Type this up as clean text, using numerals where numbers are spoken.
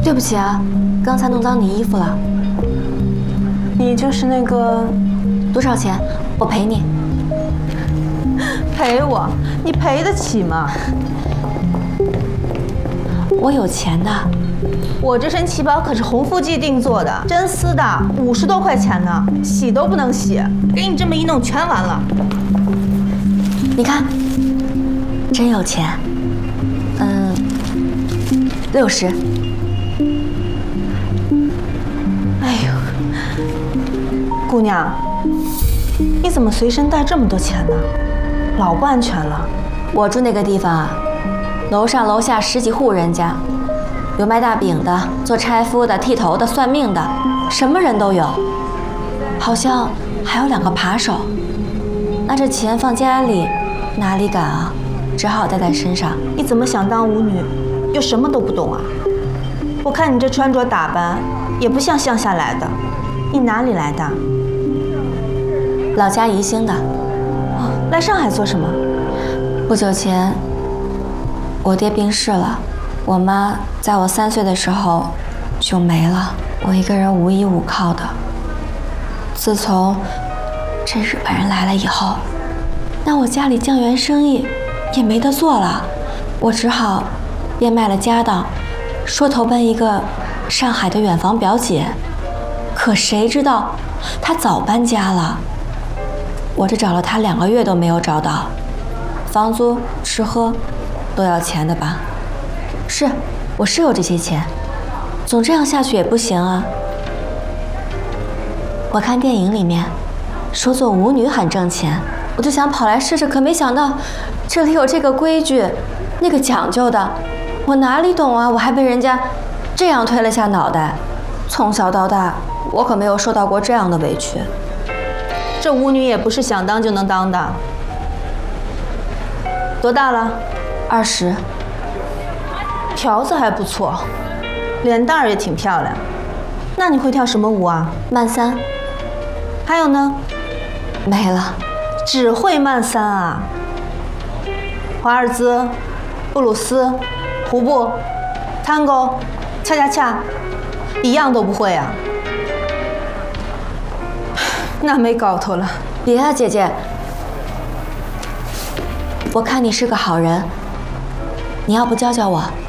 对不起啊，刚才弄脏你衣服了。 你就是那个…… 多少钱？我赔你。 赔我？你赔得起吗？ 我有钱的。 我这身旗袍可是红腹记定做的，真丝的，50多块钱呢，洗都不能洗。给你这么一弄，全完了。 你看，真有钱。60。 哎呦，姑娘，你怎么随身带这么多钱呢？老不安全了。 我住那个地方啊，楼上楼下10几户人家。有卖大饼的，做拆夫的，剃头的，算命的，什么人都有。好像还有2个扒手。那这钱放家里，哪里敢啊？只好带在身上。 你怎么想当舞女，又什么都不懂啊？我看你这穿着打扮，也不像乡下来的。你哪里来的？ 老家宜兴的。 哦，来上海做什么？ 不久前，我爹病逝了。我妈在我3岁的时候就没了，我一个人无依无靠的。自从这日本人来了以后，那我家里酱园生意也没得做了，我只好变卖了家当，说投奔一个上海的远房表姐。可谁知道她早搬家了，我这找了她2个月都没有找到，房租吃喝都要钱的吧？是，我是有这些钱，总这样下去也不行啊。我看电影里面说做舞女很挣钱，我就想跑来试试，可没想到这里有这个规矩，那个讲究的，我哪里懂啊？我还被人家这样推了下脑袋。从小到大，我可没有受到过这样的委屈。 这舞女也不是想当就能当的。多大了 ？20。 条子还不错，脸蛋儿也挺漂亮。那你会跳什么舞啊？ 慢3。 还有呢？ 没了。 只会慢3啊？华尔兹、布鲁斯、胡步、探戈、恰恰恰，一样都不会啊？那没搞头了。 别啊，姐姐，我看你是个好人，你要不教教我？